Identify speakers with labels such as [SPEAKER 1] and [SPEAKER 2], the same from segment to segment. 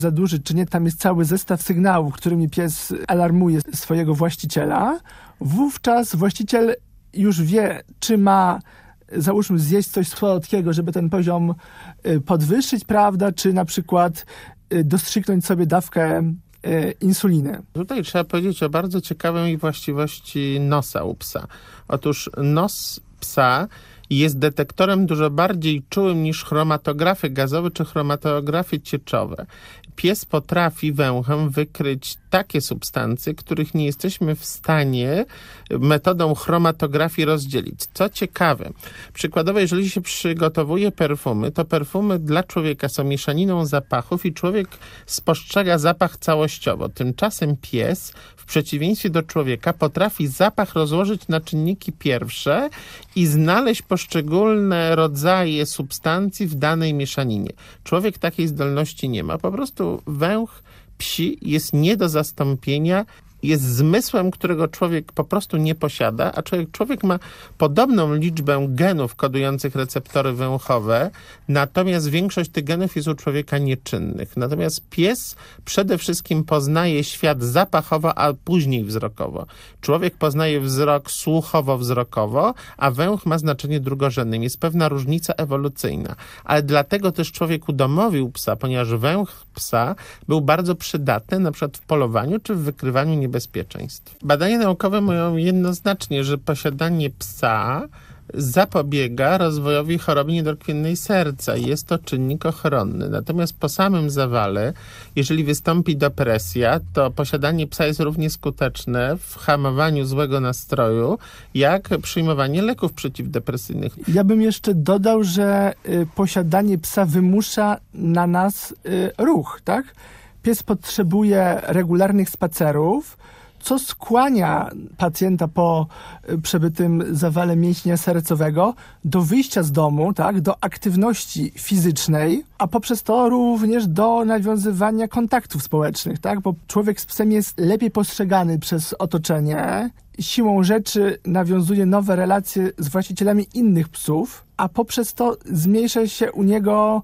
[SPEAKER 1] za duży, czy nie. Tam jest cały zestaw sygnałów, którymi pies alarmuje swojego właściciela. Wówczas właściciel już wie, czy ma, załóżmy, zjeść coś słodkiego, żeby ten poziom podwyższyć, prawda, czy na przykład dostrzyknąć sobie dawkę insuliny.
[SPEAKER 2] Tutaj trzeba powiedzieć o bardzo ciekawej właściwości nosa u psa. Otóż nos psa jest detektorem dużo bardziej czułym niż chromatografy gazowe czy chromatografy cieczowe. Pies potrafi węchem wykryć takie substancje, których nie jesteśmy w stanie metodą chromatografii rozdzielić. Co ciekawe, przykładowo, jeżeli się przygotowuje perfumy, to perfumy dla człowieka są mieszaniną zapachów i człowiek spostrzega zapach całościowo. Tymczasem pies, w przeciwieństwie do człowieka, potrafi zapach rozłożyć na czynniki pierwsze i znaleźć poszczególne rodzaje substancji w danej mieszaninie. Człowiek takiej zdolności nie ma. Po prostu węch psi jest nie do zastąpienia, jest zmysłem, którego człowiek po prostu nie posiada, a człowiek ma podobną liczbę genów kodujących receptory węchowe, natomiast większość tych genów jest u człowieka nieczynnych. Natomiast pies przede wszystkim poznaje świat zapachowo, a później wzrokowo. Człowiek poznaje wzrok słuchowo-wzrokowo, a węch ma znaczenie drugorzędne. Jest pewna różnica ewolucyjna. Ale dlatego też człowiek udomowił psa, ponieważ węch psa był bardzo przydatny na przykład w polowaniu czy w wykrywaniu niebezpieczeństw. Badania naukowe mówią jednoznacznie, że posiadanie psa zapobiega rozwojowi choroby niedorkwiennej serca. Jest to czynnik ochronny. Natomiast po samym zawale, jeżeli wystąpi depresja, to posiadanie psa jest równie skuteczne w hamowaniu złego nastroju, jak przyjmowanie leków przeciwdepresyjnych.
[SPEAKER 1] Ja bym jeszcze dodał, że posiadanie psa wymusza na nas ruch, tak? Pies potrzebuje regularnych spacerów, co skłania pacjenta po przebytym zawale mięśnia sercowego do wyjścia z domu, tak, do aktywności fizycznej, a poprzez to również do nawiązywania kontaktów społecznych, tak, bo człowiek z psem jest lepiej postrzegany przez otoczenie, siłą rzeczy nawiązuje nowe relacje z właścicielami innych psów, a poprzez to zmniejsza się u niego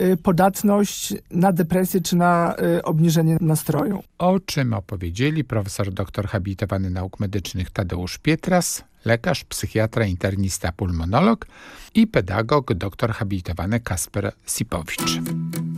[SPEAKER 1] podatność na depresję czy na obniżenie nastroju.
[SPEAKER 3] O czym opowiedzieli profesor doktor habilitowany nauk medycznych Tadeusz Pietras, lekarz, psychiatra, internista, pulmonolog i pedagog doktor habilitowany Kasper Sipowicz.